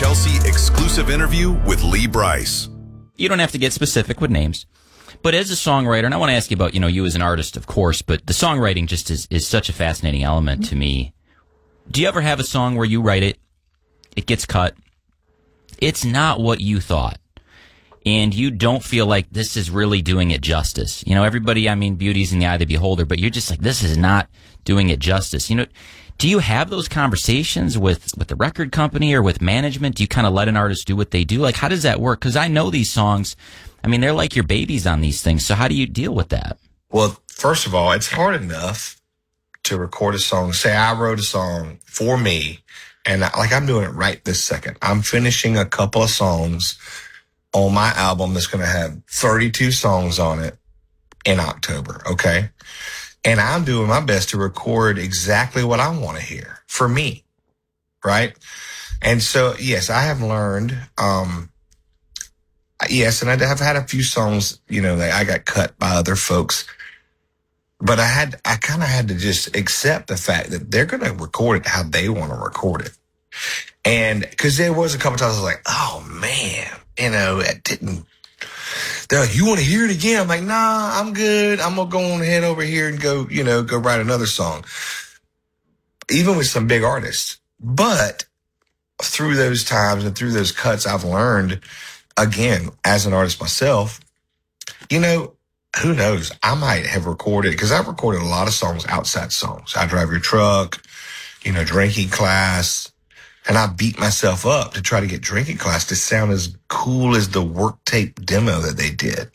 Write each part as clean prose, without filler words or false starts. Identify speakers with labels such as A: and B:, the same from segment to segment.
A: Chelsea exclusive interview with Lee Brice.
B: You don't have to get specific with names. But as a songwriter, and I want to ask you about, you as an artist, of course, but the songwriting just is such a fascinating element to me. Do you ever have a song where you write it, it gets cut, it's not what you thought, and you don't feel like this is really doing it justice? Everybody, beauty's in the eye of the beholder, but you're just like, this is not doing it justice. Do you have those conversations with the record company or with management? Do you kind of let an artist do what they do? Like, how does that work? Because I know these songs, they're like your babies on these things. So how do you deal with that?
C: Well, first of all, it's hard enough to record a song. Say I wrote a song for me, and I'm doing it right this second. I'm finishing a couple of songs on my album that's going to have 32 songs on it in October, okay? And I'm doing my best to record exactly what I want to hear for me, right? And so, yes, I have learned, yes, and I have had a few songs, that I got cut by other folks, but I kind of had to just accept the fact that they're going to record it how they want to record it. And because there was a couple times I was like, oh man, it didn't. They're like, you want to hear it again? I'm like, nah, I'm good. I'm going to go on ahead over here and go write another song. Even with some big artists. But through those times and through those cuts, I've learned, again, as an artist myself, who knows? I might have recorded, because I've recorded a lot of songs, outside songs. I Drive Your Truck, Drinking Class. And I beat myself up to try to get Drinking Class to sound as cool as the work tape demo that they did.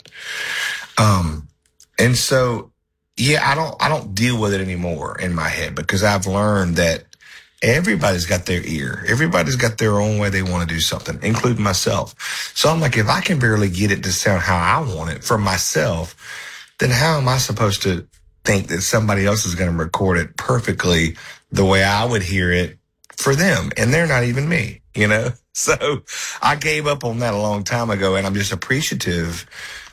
C: And so, yeah, I don't deal with it anymore in my head, because I've learned that everybody's got their ear. Everybody's got their own way they want to do something, including myself. So I'm like, if I can barely get it to sound how I want it for myself, then how am I supposed to think that somebody else is going to record it perfectly the way I would hear it for them? And they're not even me, So I gave up on that a long time ago, and I'm just appreciative.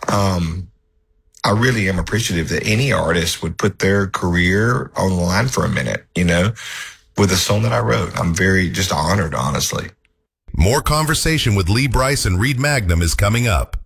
C: I really am appreciative that any artist would put their career on the line for a minute, with a song that I wrote. I'm very just honored, honestly.
A: More conversation with Lee Brice and Reed Magnum is coming up.